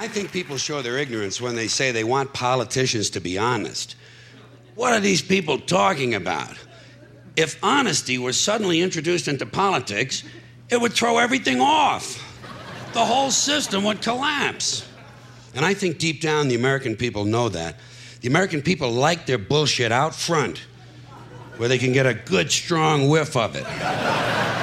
I think people show their ignorance when they say they want politicians to be honest. What are these people talking about? If honesty was suddenly introduced into politics, it would throw everything off. The whole system would collapse. And I think deep down the American people know that. The American people like their bullshit out front, where they can get a good, strong whiff of it.